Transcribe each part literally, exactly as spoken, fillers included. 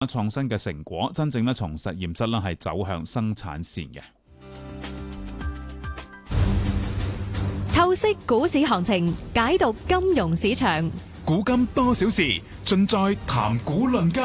創新嘅成果真正咧從實驗室咧係走向生產線嘅。 透析股市行情，解讀金融市場， 古今多少事，盡在談股論金。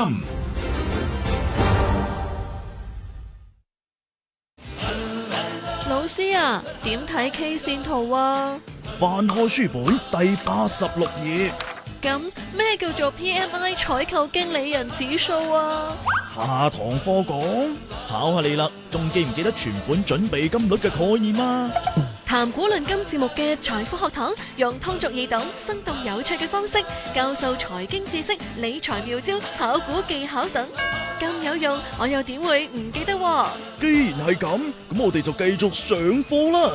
老師啊，點睇 K 線圖啊？ 翻開書本第八十六頁。 咁咩叫做 P M I 採購經理人指數啊？ 下堂課講，考下你啦，仲記唔記得存款準備金率嘅概念啊？ 談股論金節目嘅財富學堂，用通俗易懂、生動有趣嘅方式教授財經知識、理財妙招、炒股技巧等，咁有用，我又點會唔記得啊？ 既然係咁，咁我哋就繼續上課啦。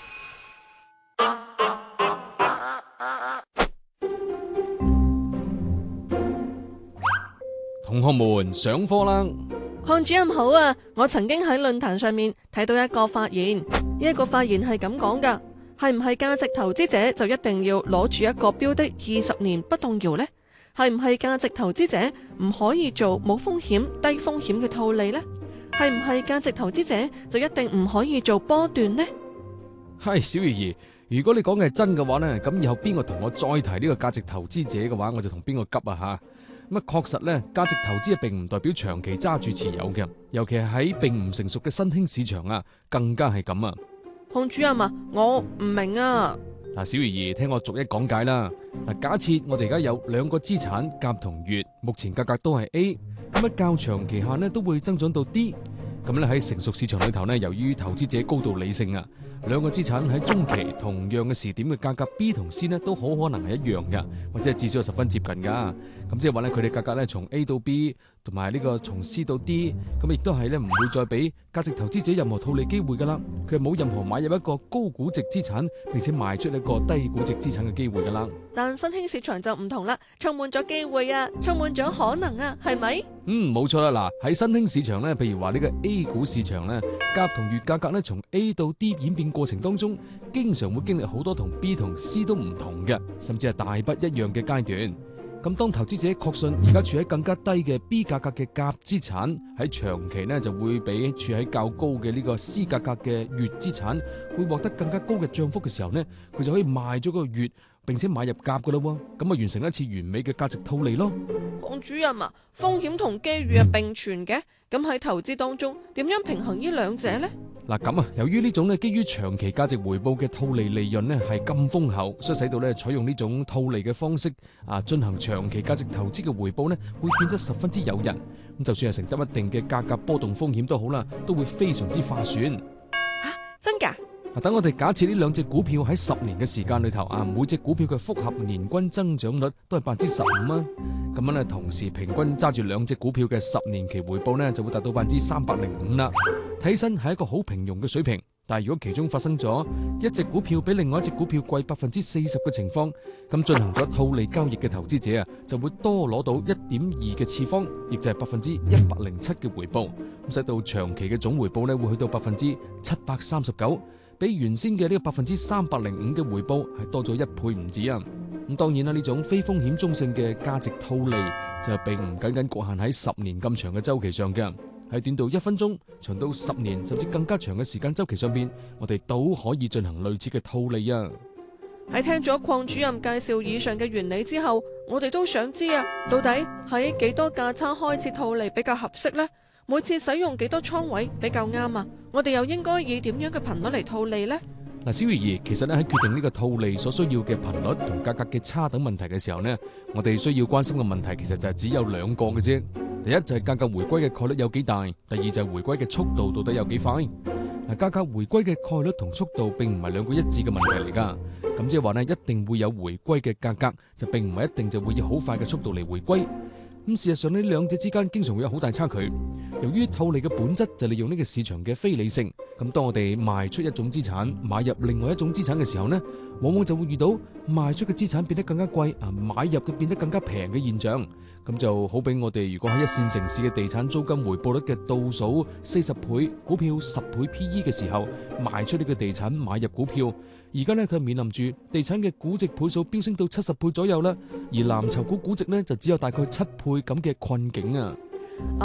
同學們上課啦！ 鄺主任好啊！我曾經喺論壇上面睇到一個發言，呢一個發言係咁講噶，係唔係價值投資者就一定要攞住一個標的二十年不動搖呢？係唔係價值投資者唔可以做冇風險、低風險嘅套利呢？係唔係價值投資者就一定唔可以做波段呢？ 係小魚兒，如果你講嘅係真嘅話呢，咁以後邊個同我再提呢個價值投資者嘅話，我就同邊個急啊吓！咁啊，確實咧，價值投資並唔代表長期揸住持有嘅，尤其係喺並唔成熟嘅新興市場啊，更加係咁啊。 鄺主任啊，我唔明啊。 嗱，小魚兒，聽我逐一講解啦。嗱，假設我哋而家有兩個資產甲同乙，目前價格都係 A， 咁啊較長期下呢都會增長到 D。咁咧喺成熟市場裏頭呢，由於投資者高度理性啊，兩個資產喺中期同樣嘅時點嘅價格 B 同 C 呢都好可能係一樣嘅，或者係至少十分接近噶。咁即係話咧，佢哋價格咧從 A 到 B，同埋呢個從 C 到 D，咁亦都係咧唔會再俾價值投資者任何套利機會噶啦。佢係冇任何買入一個高估值資產，並且賣出一個低估值資產嘅機會噶啦。 但新興市場就唔同啦，充滿咗機會啊，充滿咗可能啊，係咪？ 嗯，冇錯啦。嗱，喺新興市場咧，譬如話呢個 A 股市場咧，甲同乙價格咧從 A 到 D 演變過程當中，經常會經歷好多同 B 同 C 都唔同嘅，甚至係大不一樣嘅階段。咁當投資者確信而家處喺更加低嘅 B 價格嘅甲資產喺長期呢就會比處喺較高嘅呢個 C 價格嘅乙資產會獲得更加高嘅漲幅嘅時候呢，佢就可以賣咗個乙，並且買入甲噶啦，咁啊完成一次完美嘅價值套利咯。 鄺主任啊，風險同機遇啊並存嘅，咁喺投資當中點樣平衡呢兩者呢？ 嗱咁啊，由於呢種咧基於長期價值回報嘅套利利潤呢係咁豐厚，所以使到咧採用呢種套利嘅方式啊進行長期價值投資嘅回報呢會變得十分之誘人。咁就算係承擔一定嘅價格波動風險都好啦，都會非常之划算。 吓、啊，真噶？ 嗱，等我哋假設呢兩隻股票喺十年嘅時間裏頭啊，每隻股票嘅複合年均增長率都係百分之十五啊。咁樣咧，同時平均揸住兩隻股票嘅十年期回報呢，就會達到百分之三百零五啦。睇起身係一個好平庸嘅水平，但係如果其中發生咗一隻股票比另外一隻股票貴百分之四十嘅情況，咁進行咗套利交易嘅投資者啊，就會多攞到一點二嘅次方，亦就係百分之一百零七嘅回報，咁使到長期嘅總回報呢會去到百分之七百三十九，比原先嘅呢個百分之三百零五嘅回報係多咗一倍唔止啊！咁當然啦，呢種非風險中性嘅價值套利就並唔僅僅局限喺十年咁長嘅周期上嘅，喺短到一分鐘、長到十年甚至更加長嘅時間周期上邊，我哋都可以進行類似嘅套利啊！ 喺聽咗鄺主任介紹以上嘅原理之後，我哋都想知啊，到底喺幾多價差開始套利比較合適呢？每次使用幾多倉位比較啱啊？我哋又應該以點樣嘅頻率嚟套利呢？ 嗱，小魚兒，其實咧喺決定呢個套利所需要嘅頻率同價格嘅差等問題嘅時候呢，我哋需要關心嘅問題其實就係只有兩個嘅啫。第一就係價格回歸嘅概率有幾大，第二就係回歸嘅速度到底有幾快。嗱，價格回歸嘅概率同速度並唔係兩個一致嘅問題嚟噶，咁即係話呢，一定會有回歸嘅價格，就並唔係一定就會以好快嘅速度嚟回歸。咁事實上呢兩者之間經常會有好大差距。由於套利嘅本質就利用呢個市場嘅非理性，咁當我哋賣出一種資產買入另外一種資產嘅時候呢，往往就會遇到賣出嘅資產變得更加貴啊，買入嘅變得更加平嘅現象。咁就好比我哋如果喺一線城市嘅地產租金回報率嘅倒數四十倍，股票十倍 P E 嘅時候賣出呢個地產買入股票，而家呢，佢面臨住地產嘅估值倍數飆升到七十倍左右啦，而藍籌股估值呢，就只有大概七倍咁嘅困境啊！